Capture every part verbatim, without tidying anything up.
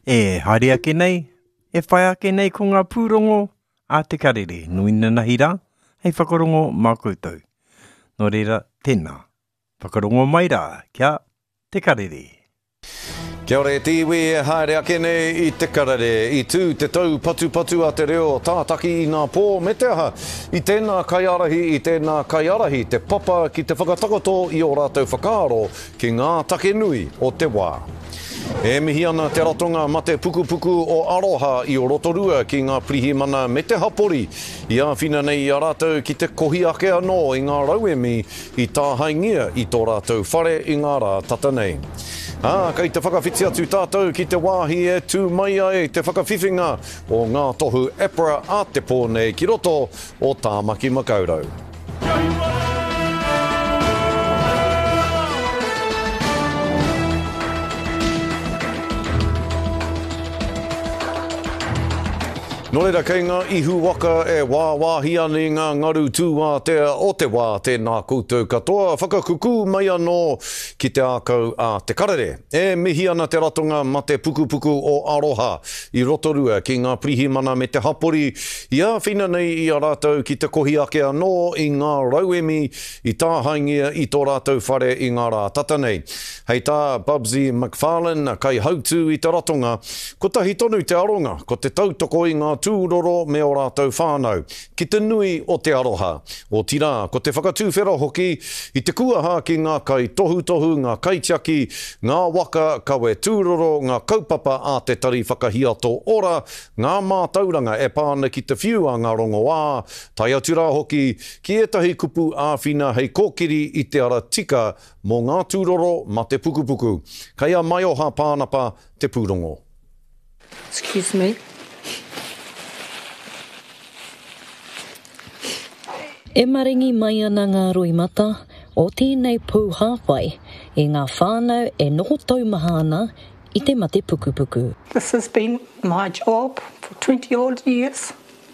E haere ake nei, e whai ake nei ko ngā pūrongo a te karere nui nahi rā, hei whakarongo mā koutou. Nō reira, tēnā. Whakarongo mai rā, kia te karere. Kia ora e tiwi e haere ake nei i te karere, i tū te tau patu patu a te reo, tātaki i ngā pō me te aha, i tēnā kaiarahi, i tēnā kaiarahi, te papa ki te whakatakoto i o rātou whakaaro ki ngā take nui o te wā. E mihi ana te ratonga ma te puku puku o Aroha i o Rotorua ki ngā pirihimana me te hapori. I āwhina nei i a rātou ki te kohi ake anō i ngā rauemi i tā haingia i tō rātou whare i ngā rā tata nei. Ah, kei te whakawhiti atu tātou ki te wāhi e tū mai ai te whakawhiwhinga o ngā tohu epara a te pōnei ki roto o Tāmaki Makaurau. Nō reira, kei ngā ihu waka e wāwāhia ni ngā ngaru tūwā te o te wā tēnā koutou katoa. Whakakuku mai anō ki te ākau a te karere. E mihi ana te ratonga ma te puku puku o Aroha i Rotorua ki ngā pirihimana me te hapori. I āwhina nei i a rātou ki te kohi ake anō i ngā rauemi i tā haingia i tō rātou whare i ngā rā tata nei. Hei tā Bubsy McFarlane kai hautū i te ratonga. Ko tahi tonu te aronga, ko te tautoko i ngā tūroro me o rātou whānau, ki te nui o te aroha. O tira, ko te whakatūwhera hoki, i te kuaha ki ngā kai tohu tohu, ngā kaitiaki, ngā waka, kawe tūroro, ngā kaupapa a te tari whakahiato ora, ngā mātauranga e pāna ki te whiua ngā rongo wā, tai atu rā hoki, ki etahi kupu āwhina hei kōkiri i te ara tika mō ngā tūroro ma te pukupuku. Kaia mai oha pānapa te pūrongo. Excuse me. E maringi mai ana ngā roimata o tēnei pū hāwhai e ngā whānau e noho taumaha ana i te mate pukupuku. This has been my job for twenty odd years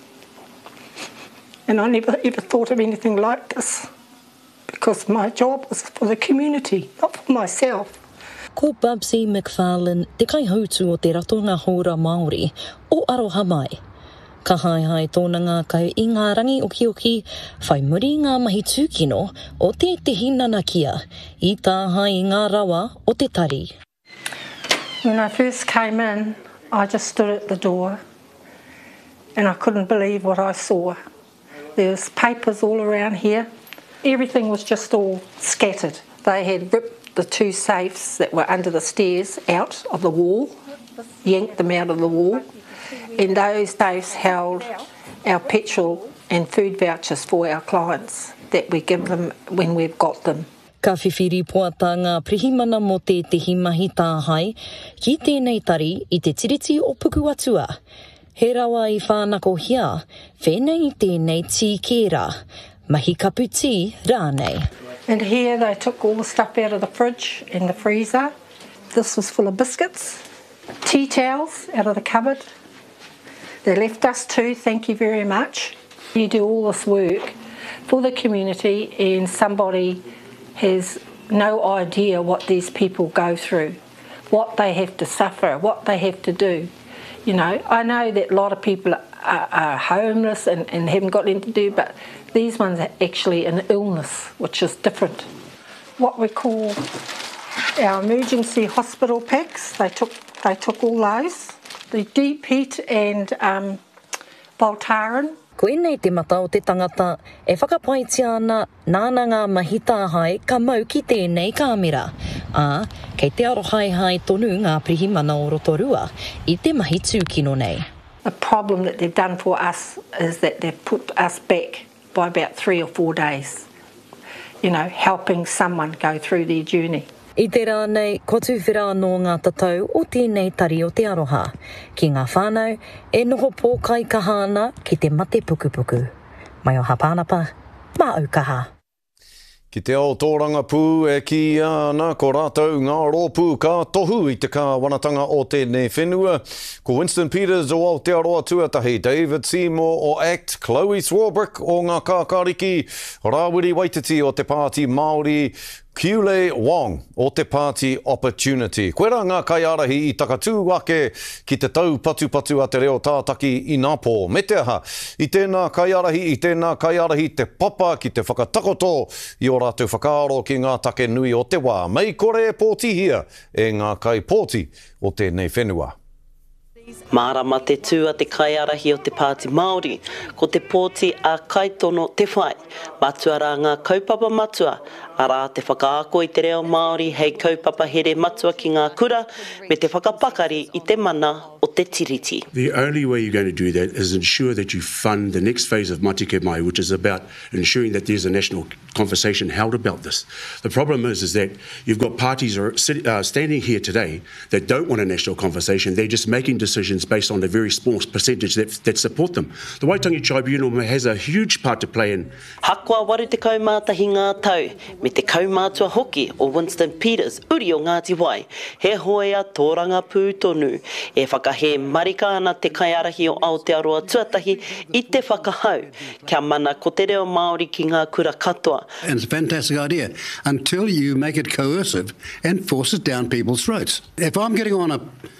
and I never ever thought of anything like this because my job was for the community, not for myself. Ko Bubsy McFarlane te kaihautu o te ratonga hōra Māori o Aroha mai. Ka hai hai tōna ngā kau i ngā rangi oki oki, whai muri ngā mahi tūkino o te te hinana kia, i tā hai i ngā rawa o te tari. When I first came in, I just stood at the door and I couldn't believe what I saw. There was papers all around here. Everything was just all scattered. They had ripped the two safes that were under the stairs out of the wall, yanked them out of the wall. And those safes held our petrol and food vouchers for our clients that we give them when we've got them. Ka whiwhiri poata ngā pirihimana mo te tehi mahi tāhai ki tēnei tari i te tiriti o puku atua. He rawa i whānako hia, whenei tēnei tī kērā, mahi kapu tī rānei. And here they took all the stuff out of the fridge and the freezer. This was full of biscuits, tea towels out of the cupboard. They left us too, thank you very much. You do all this work for the community and somebody has no idea what these people go through, what they have to suffer, what they have to do. You know, I know that a lot of people are, are homeless and, and haven't got anything to do, but these ones are actually an illness, which is different. What we call our emergency hospital packs, they took, they took all those. The deep heat and um, Voltaren. Ko enei te mata o te tangata e whakapaiti ana nāna ngā mahi tāhai ka mau ki tēnei kāmera. Ā, kei te arohai hai tonu ngā pirihimana o Rotorua i te mahi tūkino nei. The problem that they've done for us is that they've put us back by about three or four days. You know, helping someone go through their journey. I te rā nei, ko tūwhera anō ngā tatau o tēnei tari o te aroha. Ki ngā whānau, e noho pōkai kahana ki te mate pukupuku. Mai o hapānapa, mā au kaha. Ki te ao tōranga pū e ki ana ko rātou ngā rōpū ka tohu i te kāwanatanga o tēnei whenua. Ko Winston Peters o Aotearoa Tuatahi, David Seymour o ACT, Chloe Swarbrick o ngā kākāriki, Rawiri Waititi o te Pāti Māori, Kiule Wong o te Party Opportunity. Koera ngā kaiarahi i takatū wake ki te tau patu-patu a te reo tātaki i Napo. Me te aha, i tēnā kaiarahi, i tēnā kaiarahi te papa ki te whakatakoto i o rātou whakaaro ki ngā take nui o te wā. Mei kore pōtihia e ngā kai pōti o tēnei whenua. Mārama te tū a te kaiarahi o te Pāti Māori, ko te pōti a kaitono te whai, matua rā ngā kaupapa matua, arā te whakaako i te reo Māori hei kaupapa here matua ki ngā kura, me te whakapakari i te mana o te tiriti. The only way you're going to do that is ensure that you fund the next phase of Mati Ke Mai, which is about ensuring that there's a national conversation held about this. The problem is, is that you've got parties are sit, uh, standing here today that don't want a national conversation. They're just making decisions based on a very small percentage that, that support them. The Waitangi Tribunal has a huge part to play in. Hakua waru te kaumātahi ngā tau, me te kaumātua hoki o Winston Peters, uri o Ngāti Wai, he hoea tōranga pū tonu, e whakahe marika ana te kaiarahi o Aotearoa tuatahi i te whakahau, kia mana ko te reo Māori ki ngā kura katoa. And it's a fantastic idea, until you make it coercive and force it down people's throats. If I'm getting on a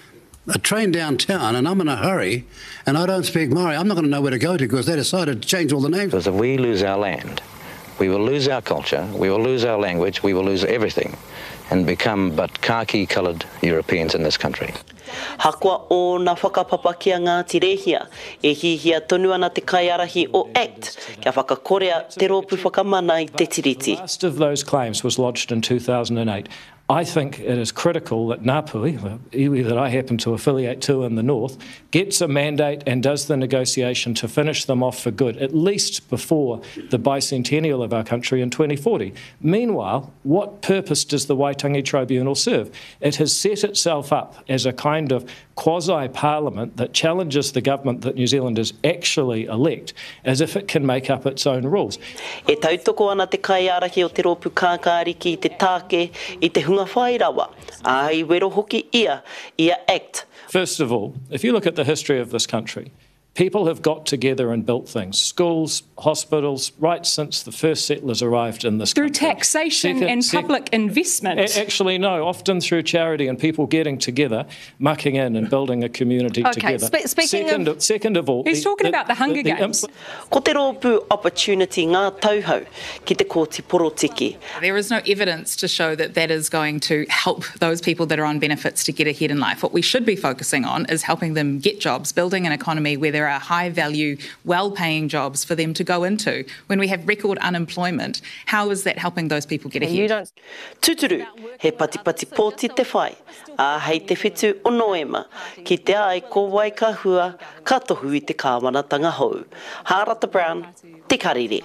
a train downtown and I'm in a hurry and I don't speak Maori, I'm not going to know where to go to because they decided to change all the names. Because if we lose our land, we will lose our culture, we will lose our language, we will lose everything and become but khaki-coloured Europeans in this country. Hakua o na whakapapa kia Ngāti Rehia, e hihia tonu ana te kaiarahi o ACT, kia whakakorea te rōpu whakamana i te tiriti. The last of those claims was lodged in two thousand eight. I think it is critical that Ngāpuhi, the iwi that I happen to affiliate to in the north, gets a mandate and does the negotiation to finish them off for good, at least before the bicentennial of our country in twenty forty. Meanwhile, what purpose does the Waitangi Tribunal serve? It has set itself up as a kind of quasi-parliament that challenges the government that New Zealanders actually elect as if it can make up its own rules. E tautoko ana te kaiarahi o te rōpu kākāriki i te tāke, i te hunga whairawa, a i wero hoki ia, ia ACT. First of all, if you look at the history of this country, people have got together and built things, schools, hospitals, right since the first settlers arrived in this through country. Taxation and public investment. A actually, no, often through charity and people getting together, mucking in and building a community okay, together. Spe speaking second, of, second of all... He's the, talking the, about the Hunger the, the Games. Ko te rōpu opportunity ngā tauhau ki te kōti porotiki. There is no evidence to show that that is going to help those people that are on benefits to get ahead in life. What we should be focusing on is helping them get jobs, building an economy where there are high-value, well-paying jobs for them to go into. When we have record unemployment, how is that helping those people get ahead? You don't... Tuturu, he pati-pati pōti te whai, a hei te whitu o Noema, ki te ai ko Waikahua, ka tohu i te kāwanatanga hou. Harata Brown, te karere.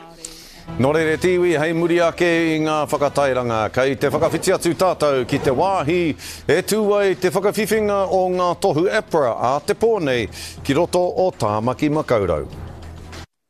Nō reire tiwi, hei muri ake i ngā whakatairanga, kei te whakawhiti atu tātou ki te wāhi, e tūwai te whakawhiwhinga o ngā tohu EPRA a te pōnei ki roto o Tāmaki Makaurau.